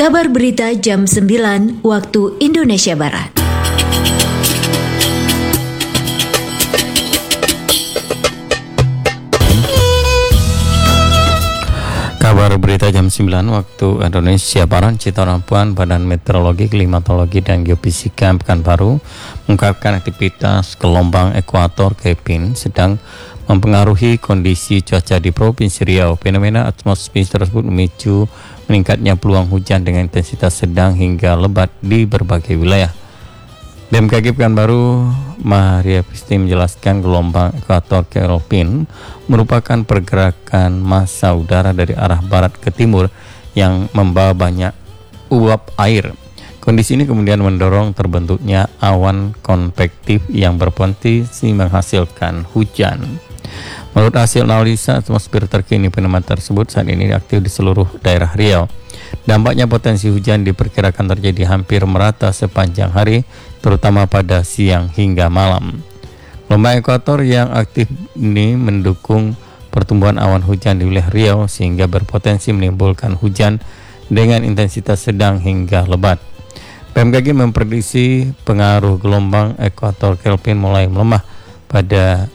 Kabar berita jam 9 waktu Indonesia Barat. Kabar berita jam 9 waktu Indonesia Barat. Citra Rampuan Badan Meteorologi, Klimatologi dan Geofisika Pekanbaru mengungkapkan aktivitas gelombang ekuator Kepin sedang mempengaruhi kondisi cuaca di Provinsi Riau. Fenomena atmosfer tersebut memicu meningkatnya peluang hujan dengan intensitas sedang hingga lebat di berbagai wilayah. BMKG Pekanbaru Maria Pisti menjelaskan gelombang ekuator Kepin merupakan pergerakan massa udara dari arah barat ke timur yang membawa banyak uap air. Kondisi ini kemudian mendorong terbentuknya awan konvektif yang berpotensi menghasilkan hujan. Menurut hasil analisa atmosfer terkini, fenomena tersebut saat ini aktif di seluruh daerah Riau. Dampaknya potensi hujan diperkirakan terjadi hampir merata sepanjang hari, terutama pada siang hingga malam. Gelombang ekuator yang aktif ini mendukung pertumbuhan awan hujan di wilayah Riau sehingga berpotensi menimbulkan hujan dengan intensitas sedang hingga lebat. BMKG memprediksi pengaruh gelombang ekuator Kelvin mulai melemah pada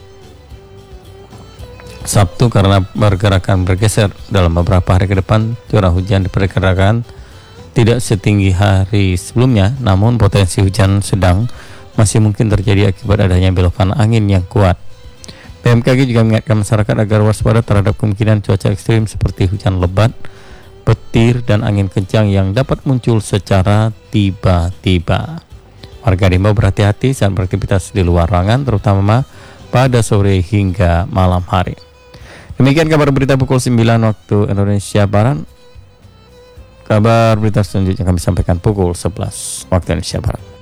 Sabtu karena pergerakan bergeser. Dalam beberapa hari ke depan, curah hujan diperkirakan tidak setinggi hari sebelumnya, namun potensi hujan sedang masih mungkin terjadi akibat adanya belokan angin yang kuat. BMKG juga mengingatkan masyarakat agar waspada terhadap kemungkinan cuaca ekstrim seperti hujan lebat, petir, dan angin kencang yang dapat muncul secara tiba-tiba. Warga diimbau berhati-hati saat beraktivitas di luar ruangan, terutama pada sore hingga malam hari. Demikian kabar berita pukul 9 waktu Indonesia Barat. Kabar berita selanjutnya kami sampaikan pukul 11 waktu Indonesia Barat.